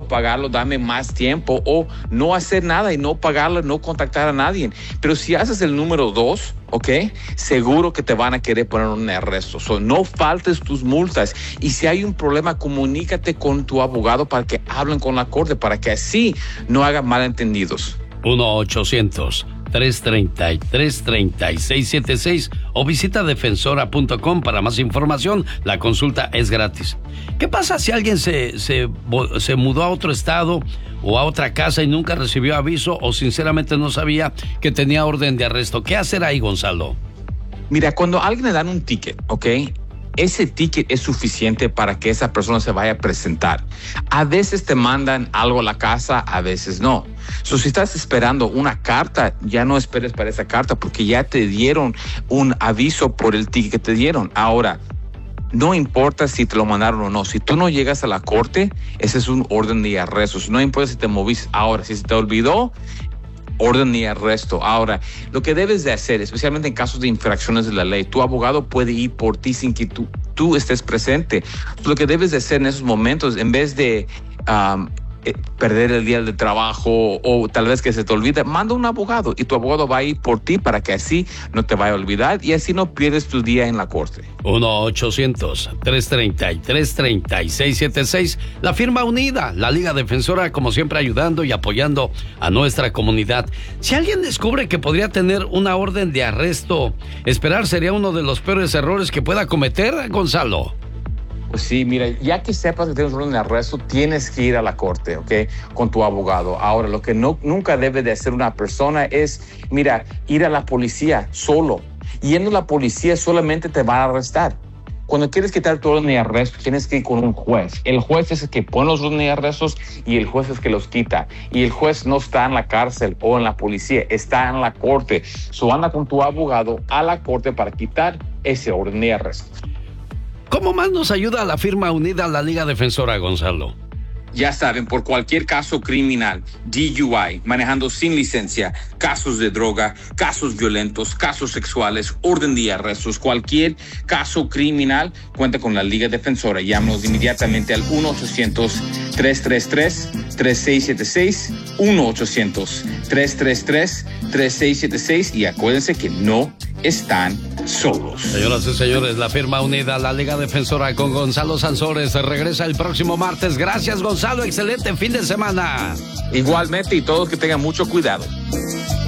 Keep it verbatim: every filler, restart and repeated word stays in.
pagarlo, dame más tiempo, o no hacer nada y no pagarlo, no contactar a nadie. Pero si haces el número dos, ¿ok? Seguro que te van a querer poner un arresto. So, no faltes tus multas. Y si hay un problema, comunícate con tu abogado para que hablen con la corte, para que así no hagan malentendidos. uno ochocientos, tres treinta y tres, treinta y seis setenta y seis o visita defensora punto com para más información. La consulta es gratis. ¿Qué pasa si alguien se, se, se mudó a otro estado o a otra casa y nunca recibió aviso o sinceramente no sabía que tenía orden de arresto? ¿Qué hacer ahí, Gonzalo? Mira, cuando a alguien le dan un ticket, ¿ok? Ese ticket es suficiente para que esa persona se vaya a presentar. A veces te mandan algo a la casa, a veces no. So, si estás esperando una carta, ya no esperes para esa carta porque ya te dieron un aviso por el ticket que te dieron. Ahora, no importa si te lo mandaron o no. Si tú no llegas a la corte, ese es un orden de arresto. No importa si te moviste. Ahora, si se te olvidó, orden de arresto. Ahora, lo que debes de hacer, especialmente en casos de infracciones de la ley, tu abogado puede ir por ti sin que tú, tú estés presente. Lo que debes de hacer en esos momentos, en vez de um, eh, perder el día de trabajo o tal vez que se te olvide, manda un abogado y tu abogado va a ir por ti para que así no te vaya a olvidar y así no pierdes tu día en la corte. uno ochocientos, tres treinta y tres, treinta y seis setenta y seis. La firma unida, la Liga Defensora, como siempre, ayudando y apoyando a nuestra comunidad. Si alguien descubre que podría tener una orden de arresto, esperar sería uno de los peores errores que pueda cometer, Gonzalo. Pues sí, mira, ya que sepas que tienes un orden de arresto, tienes que ir a la corte, ¿ok? Con tu abogado. Ahora, lo que no, nunca debe de hacer una persona es, mira, ir a la policía solo. Yendo a la policía solamente te va a arrestar. Cuando quieres quitar tu orden de arresto, tienes que ir con un juez. El juez es el que pone los órdenes de arrestos y el juez es el que los quita. Y el juez no está en la cárcel o en la policía, está en la corte. So anda con tu abogado a la corte para quitar ese orden de arresto. ¿Cómo más nos ayuda la firma unida a la Liga Defensora, Gonzalo? Ya saben, por cualquier caso criminal, D U I, manejando sin licencia, casos de droga, casos violentos, casos sexuales, orden de arrestos, cualquier caso criminal, cuenta con la Liga Defensora. Llámanos inmediatamente al uno ochocientos, tres tres tres, tres seis siete seis, uno ochocientos, tres tres tres, tres seis siete seis y acuérdense que no están solos. Señoras y señores, la firma unida, la Liga Defensora con Gonzalo Sansores regresa el próximo martes. Gracias, Gonzalo. Excelente fin de semana. Igualmente, y todos que tengan mucho cuidado.